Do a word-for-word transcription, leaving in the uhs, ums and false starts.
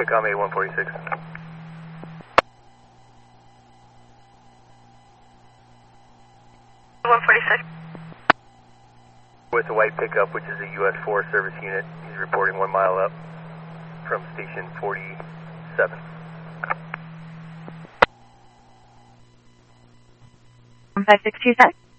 Kickoff A one forty-six. one forty-six. With a white pickup, which is a U S four service unit. He's reporting one mile up from station forty-seven. one five six two set.